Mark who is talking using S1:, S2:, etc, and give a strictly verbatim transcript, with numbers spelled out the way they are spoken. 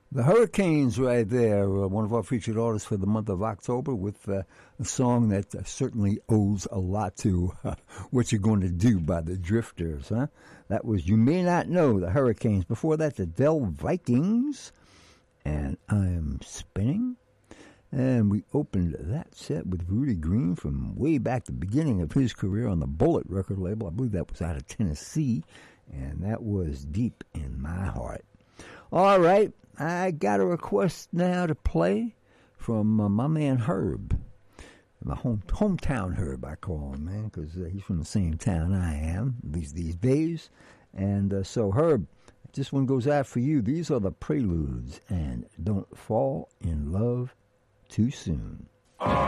S1: The Hurricanes right there, uh, one of our featured artists for the month of October with uh, a song that uh, certainly owes a lot to uh, What You're Going to Do by the Drifters. Huh? That was You May Not Know, the Hurricanes. Before that, the Del Vikings, and I Am Spinning. And we opened that set with Rudy Green from way back the beginning of his career on the Bullet record label. I believe that was out of Tennessee, and that was Deep in My Heart. All right. I got a request now to play from uh, my man Herb, my home hometown Herb, I call him, man, because uh, he's from the same town I am, at least these days. And uh, so, Herb, this one goes out for you. These are the Preludes, and Don't Fall in Love Too Soon.